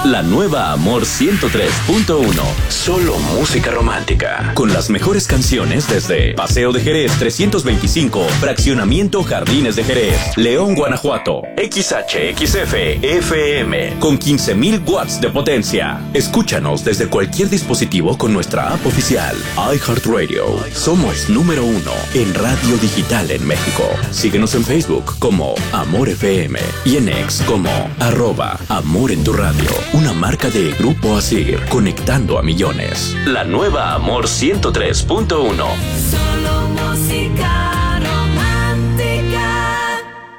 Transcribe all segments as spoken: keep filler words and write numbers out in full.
La nueva Amor ciento tres punto uno. Solo música romántica. Con las mejores canciones desde Paseo de Jerez trescientos veinticinco, Fraccionamiento Jardines de Jerez, León, Guanajuato. X H X F F M con quince mil watts de potencia. Escúchanos desde cualquier dispositivo con nuestra app oficial. iHeartRadio. Somos número uno en radio digital en México. Síguenos en Facebook como Amor F M y en X como arroba Amor en tu Radio. Una marca de Grupo Asir, conectando a millones. La nueva Amor ciento tres punto uno. Solo música romántica.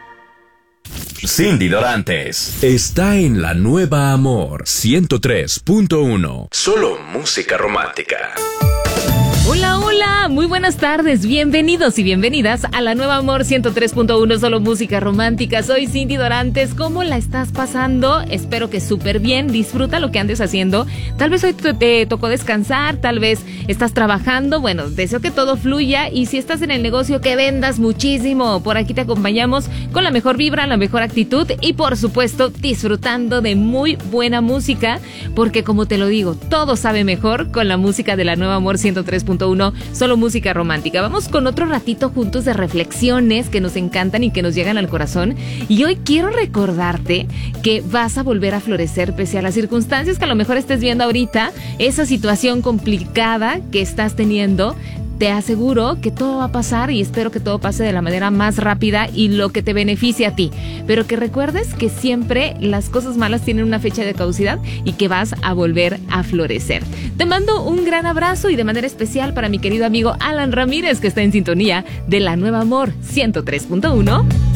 Cindy Dorantes está en la nueva Amor ciento tres punto uno. Solo música romántica. Hola, hola, muy buenas tardes, bienvenidos y bienvenidas a la nueva Amor ciento tres punto uno, solo música romántica. Soy Cindy Dorantes, ¿cómo la estás pasando? Espero que súper bien, disfruta lo que andes haciendo. Tal vez hoy te, te tocó descansar, tal vez estás trabajando, bueno, deseo que todo fluya y si estás en el negocio que vendas muchísimo. Por aquí te acompañamos con la mejor vibra, la mejor actitud y por supuesto disfrutando de muy buena música, porque como te lo digo, todo sabe mejor con la música de la nueva Amor ciento tres punto uno, solo música romántica. Vamos con otro ratito juntos de reflexiones que nos encantan y que nos llegan al corazón. Y hoy quiero recordarte que vas a volver a florecer pese a las circunstancias que a lo mejor estés viendo ahorita, esa situación complicada que estás teniendo. Te aseguro que todo va a pasar y espero que todo pase de la manera más rápida y lo que te beneficie a ti. Pero que recuerdes que siempre las cosas malas tienen una fecha de caducidad y que vas a volver a florecer. Te mando un gran abrazo y de manera especial para mi querido amigo Alan Ramírez, que está en sintonía de la nueva Amor ciento tres punto uno.